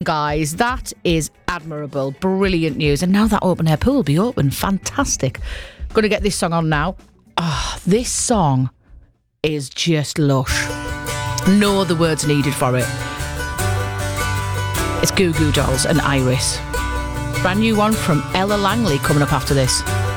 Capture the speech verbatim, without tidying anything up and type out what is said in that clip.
guys. That is admirable. Brilliant news. And now that open air pool will be open. Fantastic. Going to get this song on now. Ah, oh, this song is just lush. No other words needed for it. It's Goo Goo Dolls and Iris. Brand new one from Ella Langley coming up after this.